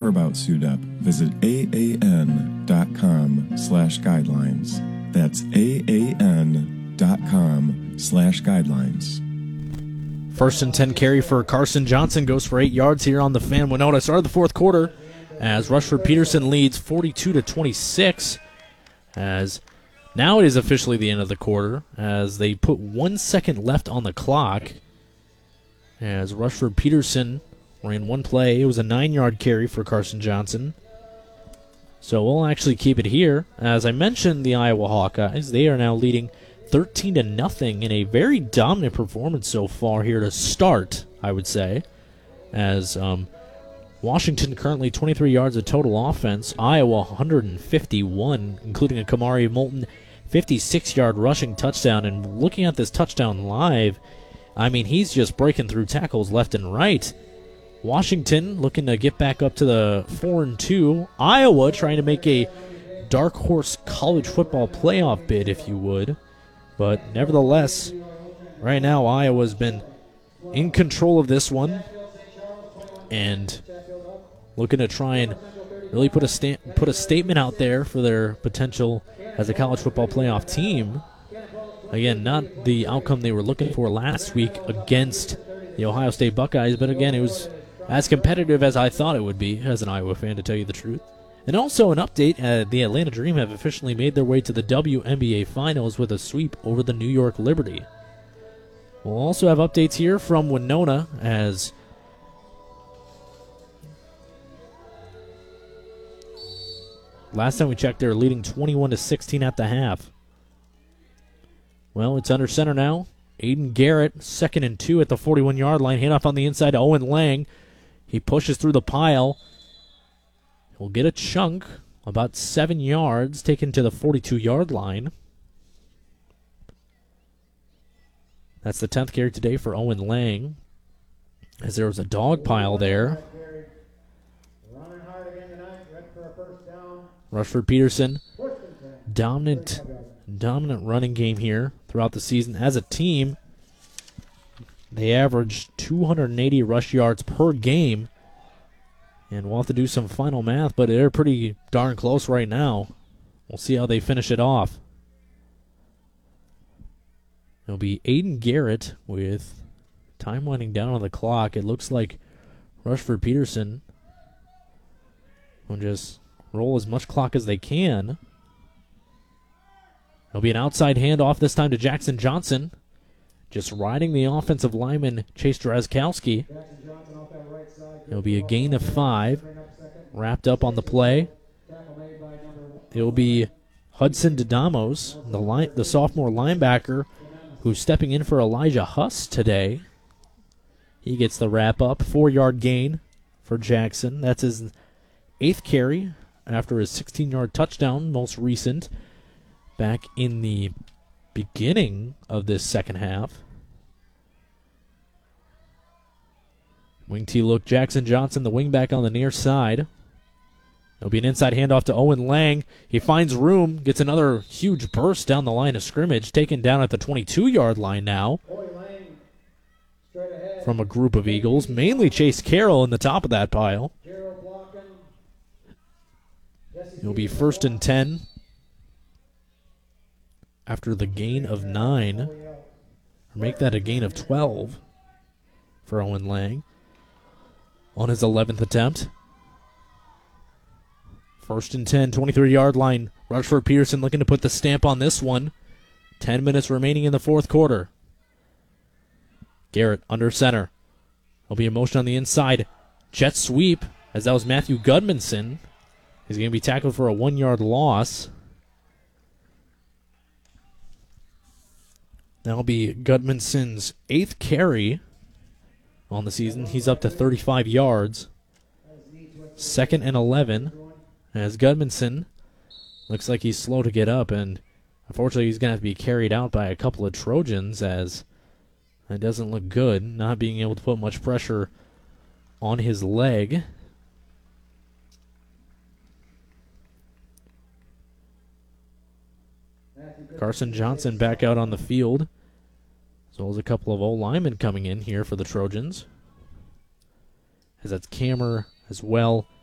about SUDEP, visit AAN.com/guidelines. That's AAN.com/guidelines. First and 10 carry for Carson Johnson goes for 8 yards here on the Fan Winona. Start of the fourth quarter as Rushford Peterson leads 42-26. As now it is officially the end of the quarter as they put 1 second left on the clock. As Rushford Peterson ran one play. It was a 9-yard carry for Carson Johnson. So we'll actually keep it here. As I mentioned, the Iowa Hawkeyes, they are now leading 13-0 in a very dominant performance so far here to start, I would say. As Washington currently 23 yards of total offense. Iowa 151, including a Kamari Moulton 56-yard rushing touchdown. And looking at this touchdown live, I mean, he's just breaking through tackles left and right. Washington looking to get back up to the 4-2. Iowa trying to make a dark horse college football playoff bid, if you would. But nevertheless, right now Iowa's been in control of this one and looking to try and really put a statement out there for their potential as a college football playoff team. Again, not the outcome they were looking for last week against the Ohio State Buckeyes, but again, it was as competitive as I thought it would be as an Iowa fan, to tell you the truth. And also an update, the Atlanta Dream have officially made their way to the WNBA Finals with a sweep over the New York Liberty. We'll also have updates here from Winona as last time we checked, they were leading 21-16 at the half. Well, it's under center now. Aiden Garrett, 2nd and 2 at the 41-yard line. Handoff on the inside to Owen Lang. He pushes through the pile. He'll get a chunk, about 7 yards, taken to the 42-yard line. That's the 10th carry today for Owen Lang, as there was a dog pile there. Rushford Peterson, dominant running game here throughout the season. As a team, they averaged 280 rush yards per game. And we'll have to do some final math, but they're pretty darn close right now. We'll see how they finish it off. It'll be Aiden Garrett with time winding down on the clock. It looks like Rushford Peterson will just roll as much clock as they can. It'll be an outside handoff this time to Jackson Johnson. Just riding the offensive lineman Chase Drazkowski. It'll be a gain of 5. Wrapped up on the play. It'll be Hudson Didamos, the sophomore linebacker, who's stepping in for Elijah Huss today. He gets the wrap up. 4-yard gain for Jackson. That's his 8th carry after his 16-yard touchdown, most recent, back in the beginning of this second half. Wing T look, Jackson Johnson, the wingback on the near side. It'll be an inside handoff to Owen Lang. He finds room, gets another huge burst down the line of scrimmage, taken down at the 22-yard line now from a group of Eagles, mainly Chase Carroll in the top of that pile. It'll be 1st and 10 after the gain of 9. Or make that a gain of 12 for Owen Lang on his 11th attempt. 1st and 10, 23-yard line. Rushford Peterson looking to put the stamp on this one. 10 minutes remaining in the fourth quarter. Garrett under center. There'll be a motion on the inside. Jet sweep, as that was Matthew Gudmundson. He's going to be tackled for a 1-yard loss. That'll be Gudmundson's 8th carry on the season. He's up to 35 yards. 2nd and 11. As Gudmundson looks like he's slow to get up, and unfortunately he's going to have to be carried out by a couple of Trojans, as it doesn't look good, not being able to put much pressure on his leg. Carson Johnson back out on the field, as well as a couple of old linemen coming in here for the Trojans. As that's Kammer as well